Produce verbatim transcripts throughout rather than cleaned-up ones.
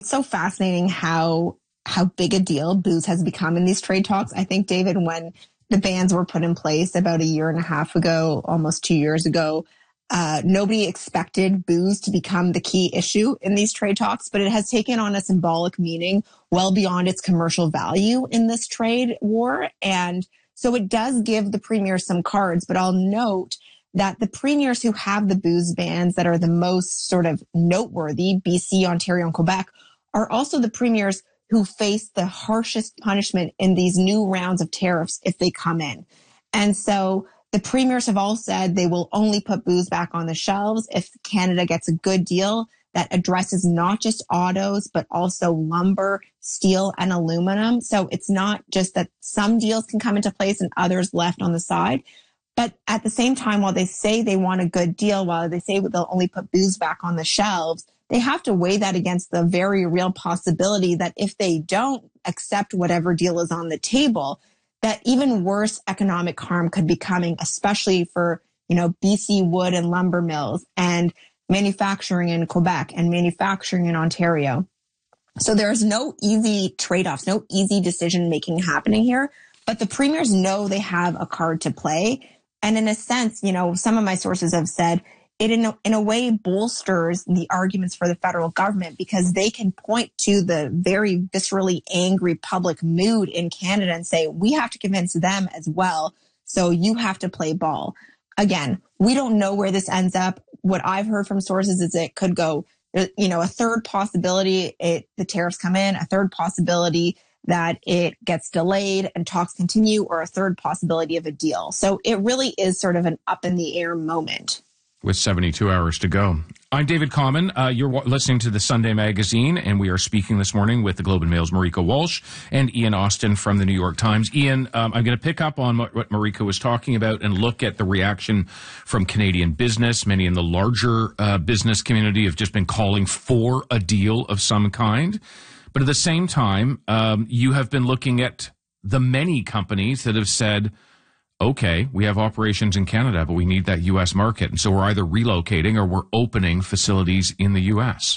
so fascinating how how big a deal booze has become in these trade talks. I think, David, when the bans were put in place about a year and a half ago, almost two years ago, uh, nobody expected booze to become the key issue in these trade talks, but it has taken on a symbolic meaning well beyond its commercial value in this trade war. And so it does give the premiers some cards, but I'll note that the premiers who have the booze bans that are the most sort of noteworthy, B C, Ontario, and Quebec, are also the premiers who face the harshest punishment in these new rounds of tariffs if they come in. And so the premiers have all said they will only put booze back on the shelves if Canada gets a good deal that addresses not just autos, but also lumber, steel, and aluminum. So it's not just that some deals can come into place and others left on the side. But at the same time, while they say they want a good deal, while they say they'll only put booze back on the shelves, they have to weigh that against the very real possibility that if they don't accept whatever deal is on the table, that even worse economic harm could be coming, especially for, you know, B C wood and lumber mills and manufacturing in Quebec and manufacturing in Ontario. So there's no easy trade-offs, no easy decision-making happening here. But the premiers know they have a card to play. And in a sense, you know, some of my sources have said it in a, in a way bolsters the arguments for the federal government because they can point to the very viscerally angry public mood in Canada and say, we have to convince them as well. So you have to play ball. Again, we don't know where this ends up. What I've heard from sources is it could go, you know, a third possibility, it, the tariffs come in, a third possibility that it gets delayed and talks continue, or a third possibility of a deal. So it really is sort of an up in the air moment. With seventy-two hours to go. I'm David Common. Uh, you're w- listening to the Sunday Magazine, and we are speaking this morning with the Globe and Mail's Marika Walsh and Ian Austin from the New York Times. Ian, um, I'm going to pick up on what, what Marika was talking about and look at the reaction from Canadian business. Many in the larger uh, business community have just been calling for a deal of some kind. But at the same time, um, you have been looking at the many companies that have said, okay, we have operations in Canada, but we need that U S market. And so we're either relocating or we're opening facilities in the U S.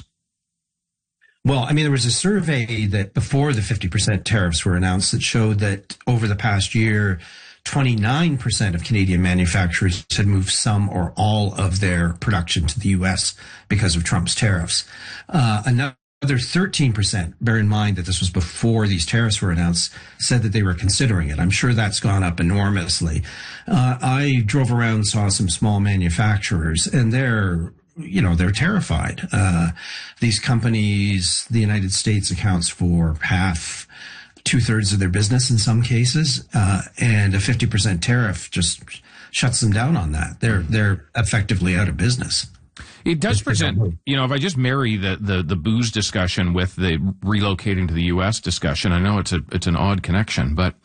Well, I mean, there was a survey that before the fifty percent tariffs were announced that showed that over the past year, twenty-nine percent of Canadian manufacturers had moved some or all of their production to the U S because of Trump's tariffs. Uh, another Another thirteen percent, bear in mind that this was before these tariffs were announced, said that they were considering it. I'm sure that's gone up enormously. Uh, I drove around and saw some small manufacturers, and they're, you know, they're terrified. Uh, these companies, the United States accounts for half, two thirds of their business in some cases, uh, and a fifty percent tariff just shuts them down on that. They're, they're effectively out of business. It does present, you know, if I just marry the, the, the booze discussion with the relocating to the U S discussion, I know it's a it's an odd connection, but,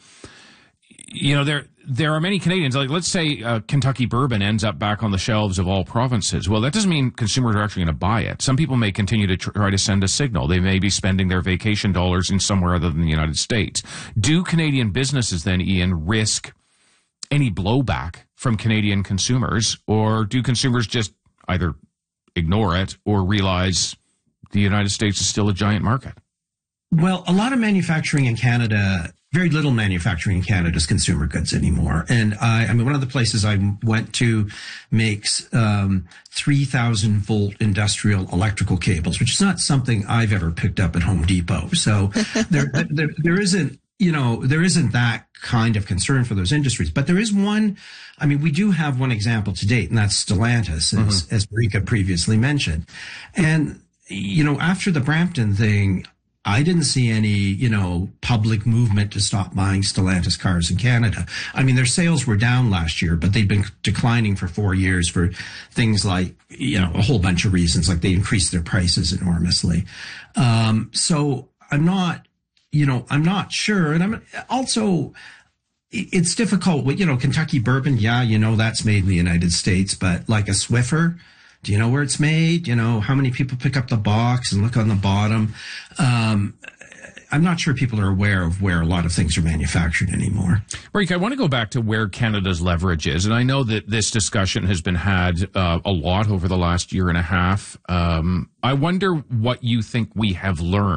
you know, there there are many Canadians, like let's say uh, Kentucky bourbon ends up back on the shelves of all provinces. Well, that doesn't mean consumers are actually going to buy it. Some people may continue to try to send a signal. They may be spending their vacation dollars in somewhere other than the United States. Do Canadian businesses then, Ian, risk any blowback from Canadian consumers, or do consumers just either ignore it or realize the United States is still a giant market? Well, a lot of manufacturing in Canada, very little manufacturing in Canada is consumer goods anymore. And I, I mean, one of the places I went to makes um, three thousand volt industrial electrical cables, which is not something I've ever picked up at Home Depot. So there, there, there isn't, you know, there isn't that kind of concern for those industries. But there is one, I mean, we do have one example to date, and that's Stellantis, mm-hmm. as, as Marika previously mentioned. And, you know, after the Brampton thing, I didn't see any, you know, public movement to stop buying Stellantis cars in Canada. I mean, their sales were down last year, but they'd been declining for four years for things like, you know, a whole bunch of reasons, like they increased their prices enormously. Um, so I'm not, you know, I'm not sure. And I'm also, it's difficult with, you know, Kentucky bourbon. Yeah, you know, that's made in the United States, but like a Swiffer, do you know where it's made? You know, how many people pick up the box and look on the bottom? Um, I'm not sure people are aware of where a lot of things are manufactured anymore. Marika, I want to go back to where Canada's leverage is. And I know that this discussion has been had uh, a lot over the last year and a half. Um, I wonder what you think we have learned